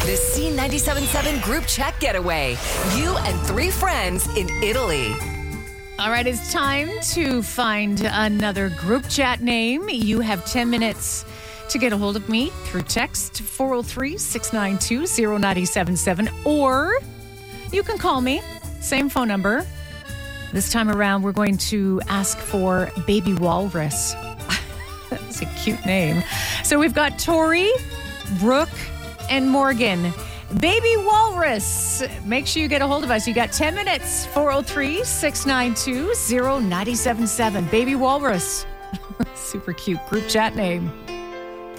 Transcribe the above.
The C97.7 group chat getaway. You and 3 friends in Italy. All right, it's time to find another group chat name. You have 10 minutes to get a hold of me through text 403-692-0977, or you can call me, same phone number. This time around, we're going to ask for Baby Walrus. That's a cute name. So we've got Tori, Brooke, and Morgan. Baby Walrus. Make sure you get a hold of us. You got 10 minutes. 403-692-0977. Baby Walrus. Super cute group chat name.